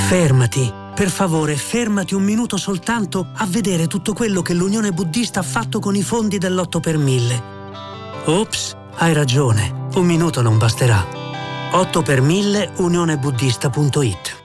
Fermati, per favore, fermati un minuto soltanto a vedere tutto quello che l'Unione Buddista ha fatto con i fondi dell'8 per 1000. Ops, hai ragione, un minuto non basterà. 8 per 1000 unionebuddista.it